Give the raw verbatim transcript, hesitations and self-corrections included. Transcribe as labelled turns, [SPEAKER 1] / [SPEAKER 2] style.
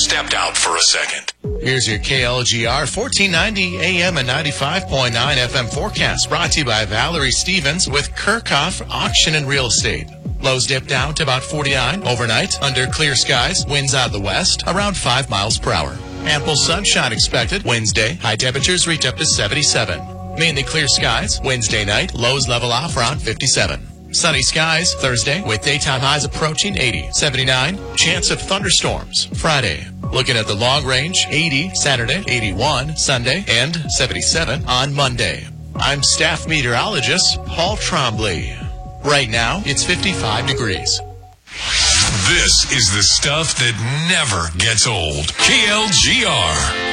[SPEAKER 1] stepped out for a second.
[SPEAKER 2] Here's your K L G R fourteen ninety A M and ninety-five point nine F M forecast, brought to you by Valerie Stevens with Kirchhoff Auction and Real Estate. Lows dip down to about forty-nine overnight under clear skies. Winds out of the west around five miles per hour. Ample sunshine expected Wednesday. High temperatures reach up to seventy-seven. Mainly clear skies Wednesday night. Lows level off around fifty-seven. Sunny skies Thursday with daytime highs approaching eighty. seventy-nine. Chance of thunderstorms Friday. Looking at the long range, eighty Saturday, eighty-one Sunday, and seventy-seven on Monday. I'm staff meteorologist Paul Trombley. Right now, it's fifty-five degrees.
[SPEAKER 1] This is the stuff that never gets old. K L G R.